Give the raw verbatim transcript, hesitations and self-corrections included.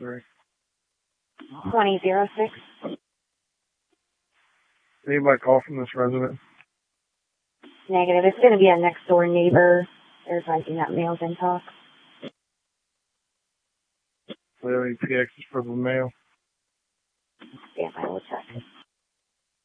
three. twenty oh six. Anybody call from this resident? Negative. It's going to be a next door neighbor. They're advising that mail's in talk. Do we have any P Xs for the mail? Yeah, I will check.